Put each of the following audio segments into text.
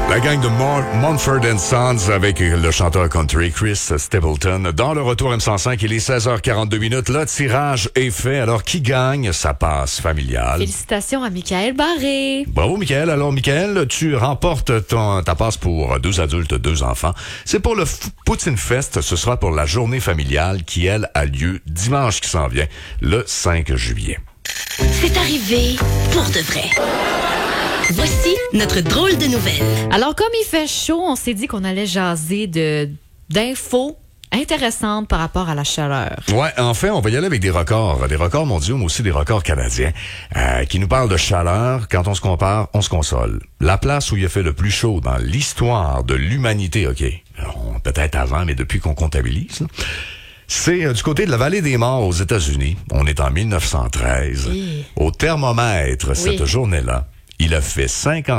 La gang de Mumford & Sons avec le chanteur country Chris Stapleton. Dans le retour M105, il est 16h42 minutes. Le tirage est fait. Alors, qui gagne sa passe familiale? Félicitations à Michael Barré. Bravo, Michael. Alors, Michael, tu remportes ta passe pour 2 adultes, 2 enfants. C'est pour le Poutine Fest. Ce sera pour la journée familiale qui, elle, a lieu dimanche qui s'en vient, le 5 juillet. C'est arrivé pour de vrai. Voici notre drôle de nouvelle. Alors, comme il fait chaud, on s'est dit qu'on allait jaser d'infos intéressantes par rapport à la chaleur. Ouais, enfin, on va y aller avec des records mondiaux, mais aussi des records canadiens, qui nous parlent de chaleur. Quand on se compare, on se console. La place où il a fait le plus chaud dans l'histoire de l'humanité, OK, peut-être avant, mais depuis qu'on comptabilise, c'est du côté de la vallée des Morts aux États-Unis. On est en 1913. Oui. Au thermomètre, cette journée-là, il a fait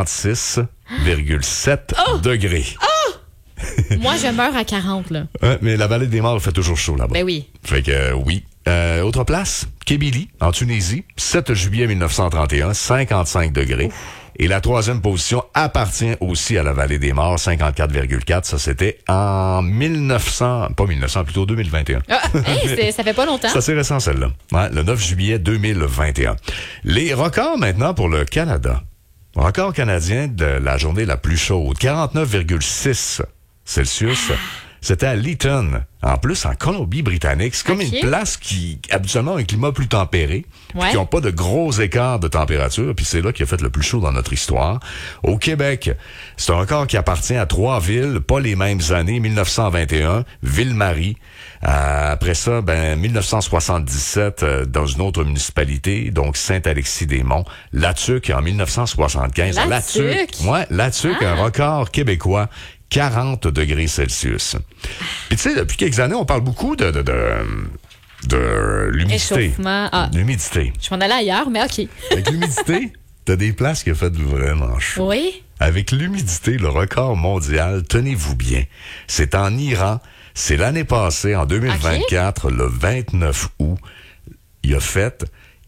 56,7 degrés. Moi, je meurs à 40, là. Mais la vallée des Morts fait toujours chaud là-bas. Ben oui. Fait que oui. Autre place, Kébili, en Tunisie, 7 juillet 1931, 55 degrés. Ouf. Et la troisième position appartient aussi à la vallée des Morts, 54,4. Ça, c'était en 2021. Ça fait pas longtemps. C'est assez récent, celle-là. Ouais, le 9 juillet 2021. Les records maintenant pour le Canada. Record canadien de la journée la plus chaude, 49,6 Celsius. C'était à Lytton, en plus en Colombie-Britannique. C'est comme une place qui, habituellement, a un climat plus tempéré, qui n'ont pas de gros écarts de température, puis c'est là qu'il a fait le plus chaud dans notre histoire. Au Québec, c'est un record qui appartient à 3 villes, pas les mêmes années, 1921, Ville-Marie. Après ça, 1977, dans une autre municipalité, donc Saint-Alexis-des-Monts. Latuc, en 1975. Latuc, un record québécois. 40 degrés Celsius. Puis tu sais, depuis quelques années, on parle beaucoup de l'humidité. Échauffement. L'humidité. Je m'en allais ailleurs, mais OK. Avec l'humidité, t'as des places qui ont fait vraiment chaud. Oui. Avec l'humidité, le record mondial, tenez-vous bien, c'est en Iran. C'est l'année passée, en 2024, le 29 août, il a fait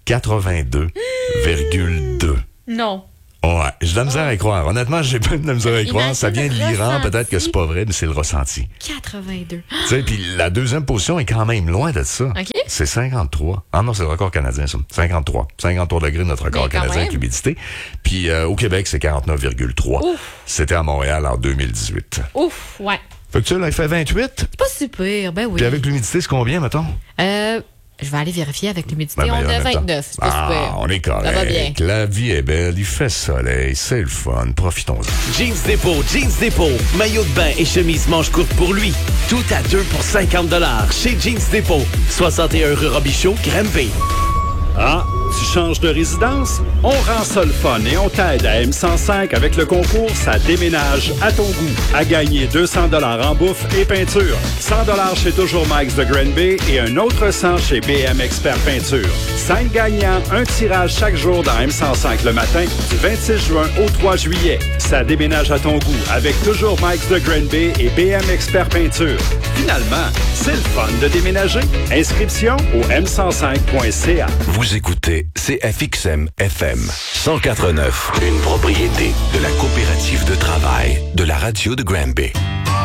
82,2. Non. Ouais, j'ai de la misère à y croire. Honnêtement, j'ai pas de la misère à y croire. Ça vient de l'Iran, peut-être que c'est pas vrai, mais c'est le ressenti. 82. Tu sais, puis la deuxième position est quand même loin de ça. OK. C'est 53. Ah non, c'est le record canadien, ça. 53. 53 degrés, notre record canadien avec l'humidité. Puis au Québec, c'est 49,3. Ouf. C'était à Montréal en 2018. Ouf, ouais. Fait que tu sais, là, il fait 28. C'est pas super, ben oui. Puis avec l'humidité, c'est combien, mettons? Je vais aller vérifier avec l'humidité. On est à 29, c'est pas super. On est correct. Ça va bien. La vie est belle, il fait soleil, c'est le fun. Profitons-en. Jeans Dépôt. Maillot de bain et chemise manche courte pour lui. Tout à 2 pour 50 $ chez Jeans Dépôt. 61 rue Robichaud, Granby. Ah, tu changes de résidence? On rend ça le fun et on t'aide à M105 avec le concours Ça déménage à ton goût. À gagner 200 $ en bouffe et peinture, 100 $ chez Toujours Mike's de Granby et un autre 100 chez BM Expert Peinture. 5 gagnants, un tirage chaque jour dans M105 le matin du 26 juin au 3 juillet. Ça déménage à ton goût avec Toujours Mike's de Granby et BM Expert Peinture. Finalement, c'est le fun de déménager. Inscription au m105.ca. Vous écoutez CFXM FM 104.9, une propriété de la coopérative de travail de la radio de Granby.